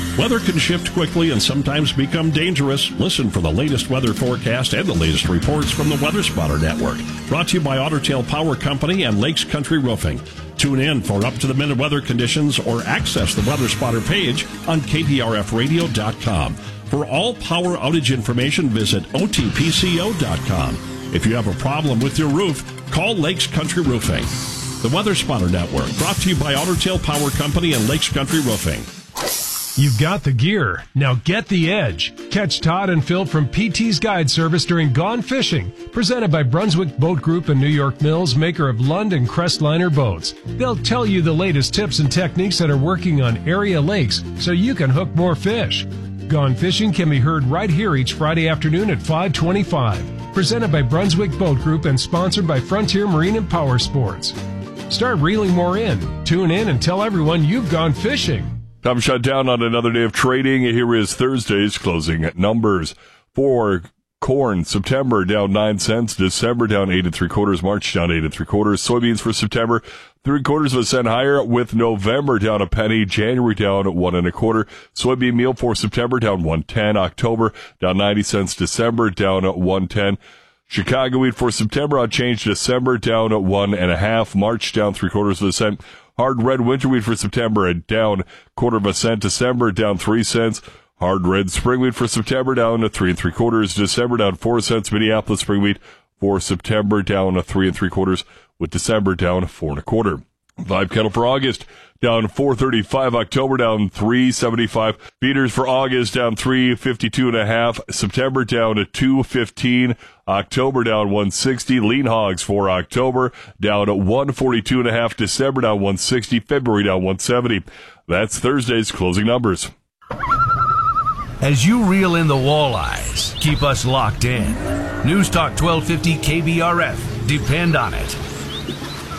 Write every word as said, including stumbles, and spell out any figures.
Weather can shift quickly and sometimes become dangerous. Listen for the latest weather forecast and the latest reports from the Weather Spotter Network. Brought to you by Otter Tail Power Company and Lakes Country Roofing. Tune in for up-to-the-minute weather conditions or access the Weather Spotter page on K P R F radio dot com. For all power outage information, visit O T P C O dot com. If you have a problem with your roof, call Lakes Country Roofing. The Weather Spotter Network, brought to you by Otter Tail Power Company and Lakes Country Roofing. You've got the gear. Now get the edge. Catch Todd and Phil from P T's Guide Service during Gone Fishing, presented by Brunswick Boat Group and New York Mills, maker of Lund and Crestliner boats. They'll tell you the latest tips and techniques that are working on area lakes so you can hook more fish. Gone Fishing can be heard right here each Friday afternoon at five twenty-five. Presented by Brunswick Boat Group and sponsored by Frontier Marine and Power Sports. Start reeling more in. Tune in and tell everyone you've gone fishing. Time to shut down on another day of trading. Here is Thursday's closing numbers. For corn, September down nine cents, December down eight and three quarters, March down eight and three quarters. Soybeans for September, three quarters of a cent higher, with November down a penny, January down one and a quarter. Soybean meal for September down one ten, October down ninety cents, December down one ten. Chicago wheat for September unchanged, December down one and a half, March down three quarters of a cent. Hard red winter wheat for September down quarter of a cent, December down three cents. Hard red spring wheat for September down to three and three quarters, December down four cents. Minneapolis spring wheat for September down to three and three quarters, with December down four and a quarter. Vibe kettle for August down four thirty-five, October down three seventy-five. Feeders for August down three fifty-two and a half, September down to two fifteen, October down one sixty. Lean hogs for October down to one forty-two and a half, December down one sixty, February down one seventy. That's Thursday's closing numbers. As you reel in the walleyes, keep us locked in. News Talk twelve fifty K B R F. Depend on it.